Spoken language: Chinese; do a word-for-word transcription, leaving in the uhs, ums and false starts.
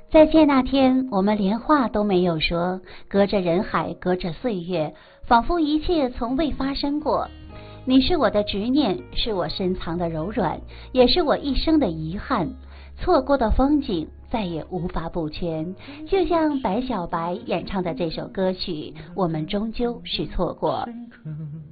再见那天，我们连话都没有说，隔着人海，隔着岁月，仿佛一切从未发生过。你是我的执念，是我深藏的柔软，也是我一生的遗憾。错过的风景再也无法补全，就像白小白演唱的这首歌曲，我们终究是错过。